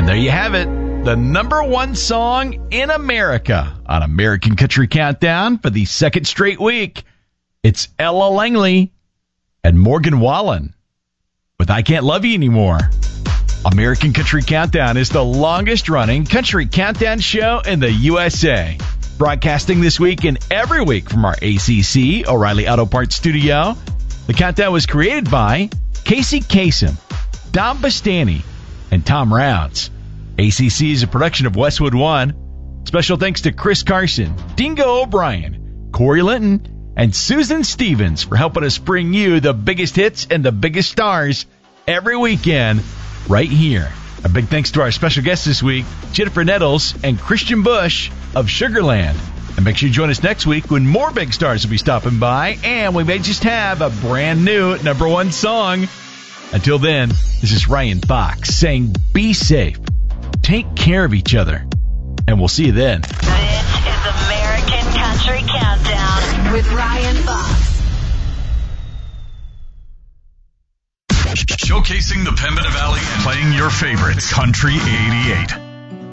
there you have it. The number one song in America on American Country Countdown for the second straight week. It's Ella Langley and Morgan Wallen with I Can't Love You Anymore. American Country Countdown is the longest-running country countdown show in the USA. Broadcasting this week and every week from our ACC, O'Reilly Auto Parts studio. The countdown was created by Casey Kasem, Dom Bastani, and Tom Rounds. ACC is a production of Westwood One. Special thanks to Chris Carson, Dingo O'Brien, Corey Linton, and Susan Stevens for helping us bring you the biggest hits and the biggest stars every weekend right here. A big thanks to our special guests this week, Jennifer Nettles and Christian Bush of Sugarland. And make sure you join us next week when more big stars will be stopping by, and we may just have a brand new number one song. Until then, this is Ryan Fox saying be safe, take care of each other, and we'll see you then. This is American Country Countdown with Ryan Fox. Showcasing the Pembina Valley and playing your favorites. Country 88.